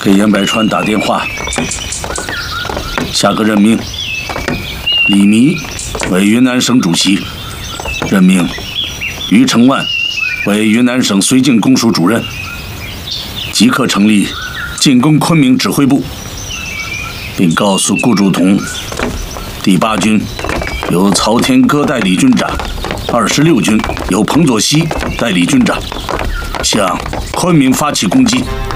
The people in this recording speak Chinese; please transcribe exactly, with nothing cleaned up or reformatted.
给严百川打电话，下个任命：李弥为云南省主席，任命于承万为云南省绥靖公署主任，即刻成立进攻昆明指挥部，并告诉顾祝同，第八军由曹天歌代理军长，二十六军由彭佐熙代理军长，向昆明发起攻击。